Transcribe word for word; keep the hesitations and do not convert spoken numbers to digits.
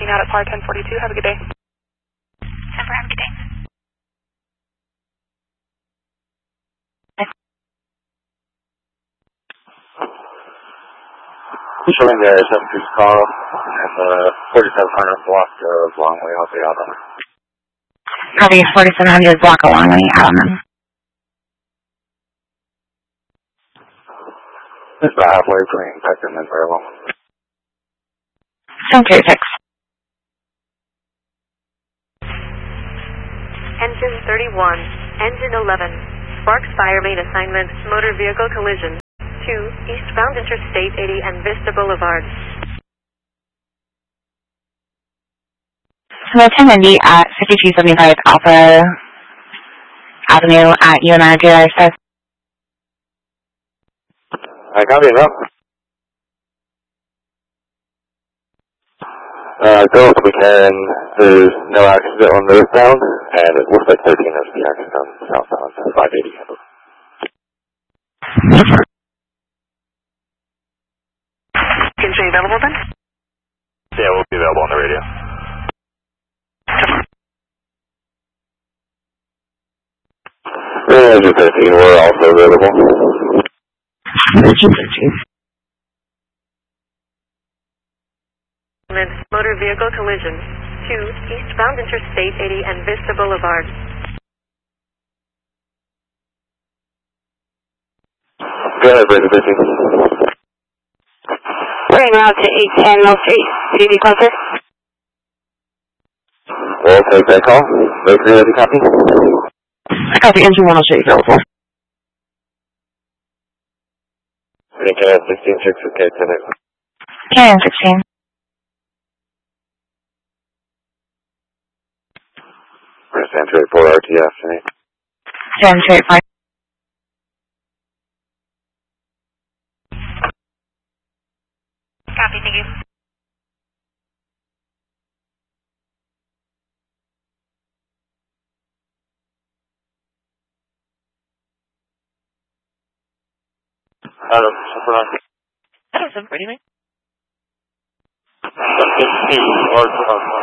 fifteen out at par ten forty-two. Have a good day. ten four, have a good day. Showing there is seven two call and uh, forty-seven hundred block of long way off the out on it. Copy, forty-seven hundred block a long way out on them. It's about halfway between Peckham and Fairwell. seven three six. Engine thirty-one, engine eleven, sparks fire main assignment, motor vehicle collision. two, eastbound Interstate eighty and Vista Boulevard. Hello, ten ninety at fifty-two seventy-five Alpha Avenue at U N R J R South. I copy it up. Uh, go up we can. There's no accident on northbound, and it looks like thirteen is the accident on southbound, so five eighty. Can you available then? Yeah, we'll be available on the radio. Yeah, engine thirteen, we're also available. Engine thirteen. Motor vehicle collision. two, eastbound Interstate eighty and Vista Boulevard. Go ahead, Brady thirteen. We're en route to eight ten Mill Street. Could you be closer? We'll take that call. Make sure you have a copy. I got the engine one oh eight available. Can I have sixteen six with K ten? K N sixteen. We're stand to report R T F. seven two eight five. Copy, thank you. Adam, something like Adam, what do you mean? fifteen, or